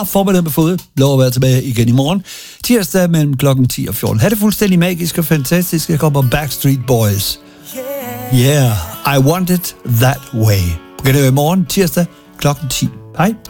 formiddag med fået. Lov at være tilbage igen i morgen. Tirsdag mellem klokken 10 og 14. Ha' det fuldstændig magisk og fantastisk. Jeg kommer Backstreet Boys. Yeah, I want it that way. Kan det være i morgen, tirsdag klokken 10. Hej.